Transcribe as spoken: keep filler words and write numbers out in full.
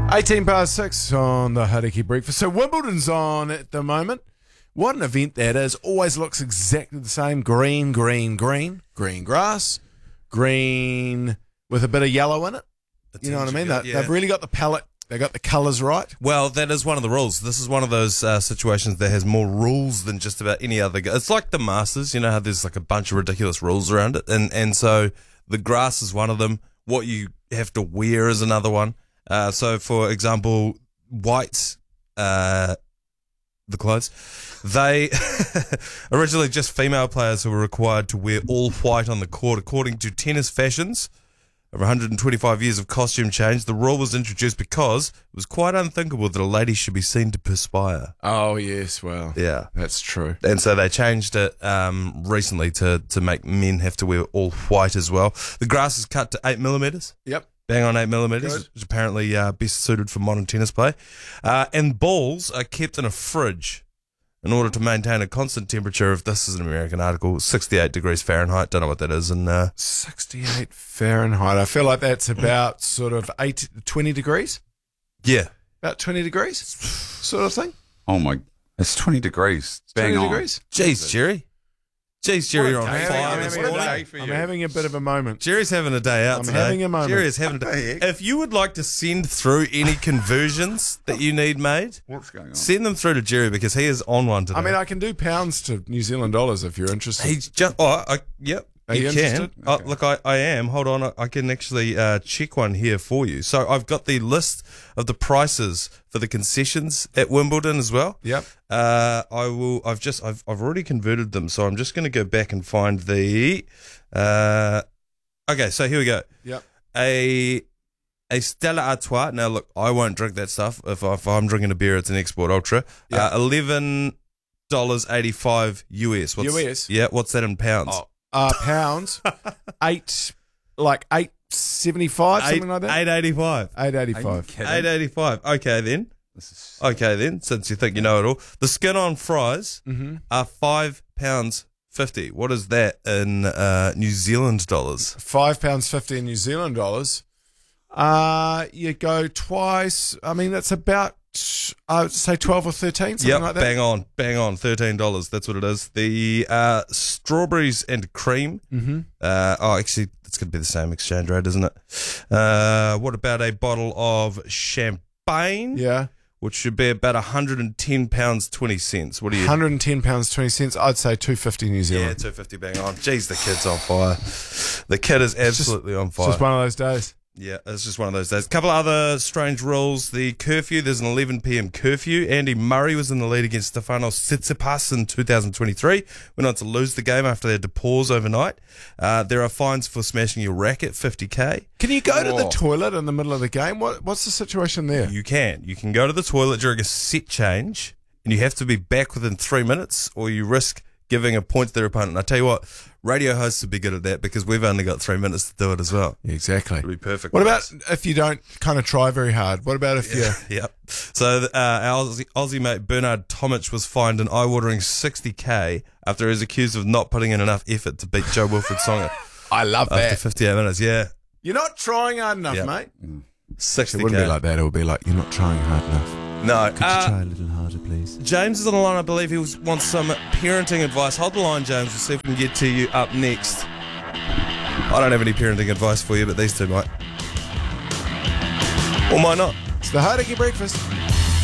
eighteen past six on the Hauraki Breakfast. So Wimbledon's on at the moment. What an event that is. Always looks exactly the same. Green, green, green. Green grass. Green with a bit of yellow in it. You know what I mean? They, yeah. They've really got the palette. They got the colours right. Well, that is one of the rules. This is one of those uh, situations that has more rules than just about any other. Go- it's like the Masters. You know how there's like a bunch of ridiculous rules around it, and and so the grass is one of them. What you have to wear is another one. Uh, so, for example, whites, uh, the clothes, they originally just female players who were required to wear all white on the court, according to Tennis Fashions. Over one hundred twenty-five years of costume change, the rule was introduced because it was quite unthinkable that a lady should be seen to perspire. Oh, yes, well, Yeah. that's true. And so they changed it um, recently to, to make men have to wear all white as well. The grass is cut to eight millimetres. Yep. Bang on eight millimetres, Good. which is apparently uh, best suited for modern tennis play. Uh, and balls are kept in a fridge in order to maintain a constant temperature of, this is an American article, sixty-eight degrees Fahrenheit. Don't know what that is. And uh, sixty-eight Fahrenheit. I feel like that's about sort of eight, twenty degrees. yeah. About twenty degrees sort of thing. Oh my, it's twenty degrees. Bang twenty on. degrees. Jeez, Jerry. Jeez, Jerry, you're on I'm having- fire I'm this having a morning. day for you. I'm having a bit of a moment. Jerry's having a day out I'm today. having a moment. Jerry is having a day. If you would like to send through any conversions that you need made, What's going on? send them through to Jerry because he is on one today. I mean, I can do pounds to New Zealand dollars if you're interested. He's just, oh, I, yep. Are you you can. interested? Oh, Okay. look, I, I am. Hold on. I, I can actually uh, check one here for you. So I've got the list of the prices for the concessions at Wimbledon as well. Yep. Uh, I will. I've just. I've. I've already converted them. So I'm just going to go back and find the. Uh, okay. So here we go. Yep. A. A Stella Artois. Now look, I won't drink that stuff. If, I, if I'm drinking a beer, it's an Export Ultra. Yep. Uh, Eleven dollars eighty-five U S. What's, U S? Yeah. What's that in pounds? Oh, uh, pounds, eight, like eight seventy-five, something like that. Eight eighty-five. Eight Are you eighty-five. kidding? Eight eighty-five. Okay then. This is Okay then. Since you think you know it all, the skin on fries Mm-hmm. are five pounds fifty. What is that in uh, New Zealand dollars? Five pounds fifty in New Zealand dollars. Uh, you go twice. I mean, that's about, I would say twelve or thirteen, something Yep, like that. bang on, bang on. Thirteen dollars. That's what it is. The uh, strawberries and cream. Mm-hmm. Uh, oh, actually, it's going to be the same exchange rate, isn't it? Uh, what about a bottle of champagne? Yeah. Which should be about one hundred and ten pounds twenty cents. What do you? one hundred ten pounds twenty cents. I'd say two fifty New Yeah, Zealand. two fifty bang on. Jeez, the kid's on fire. The kid is absolutely on It's fire. just one of those days. Yeah, it's just one of those days. A couple of other strange rules. The curfew, there's an eleven p.m. curfew. Andy Murray was in the lead against Stefanos Tsitsipas in two thousand twenty-three. Went on to lose the game after they had to pause overnight. Uh, there are fines for smashing your racket, fifty K. Can you go to the Whoa. toilet in the middle of the game? What What's the situation there? You can. You can go to the toilet during a set change, and you have to be back within three minutes, or you risk giving a point to their opponent. And I tell you what, radio hosts would be good at that because we've only got three minutes to do it as well. Yeah, exactly. It'd be perfect. What for about us. if you don't kind of try very hard? What about if you... Yep. So uh, our Aussie, Aussie mate Bernard Tomic was fined an eye-watering sixty K after he was accused of not putting in enough effort to beat Joe Wilfred Songa I love after that. fifty-eight minutes. Yeah, You're not trying hard enough, Yep. mate. sixty It K. wouldn't be like that. It would be like, you're not trying hard enough. No. Could Uh, you try a little harder, please? James is on the line. I believe he was, wants some parenting advice. Hold the line, James. We'll see if we can get to you up next. I don't have any parenting advice for you, but these two might. Or might not. It's the Hauraki Breakfast.